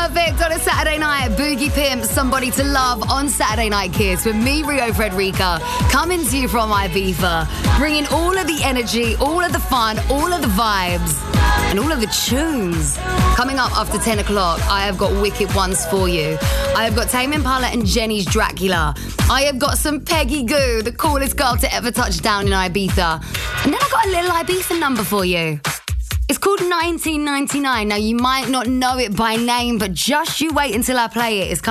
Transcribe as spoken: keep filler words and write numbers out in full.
Perfect on a Saturday night. Boogie Pimp, Somebody to Love on Saturday Night Kiss with me, Rio Frederica, coming to you from Ibiza, bringing all of the energy, all of the fun, all of the vibes, and all of the tunes. Coming up after ten o'clock, I have got wicked ones for you. I have got Tame Impala and Jenny's Dracula. I have got some Peggy Goo, the coolest girl to ever touch down in Ibiza. And then I got a little Ibiza number for you. It's called nineteen ninety-nine. Now, you might not know it by name, but just you wait until I play it. It's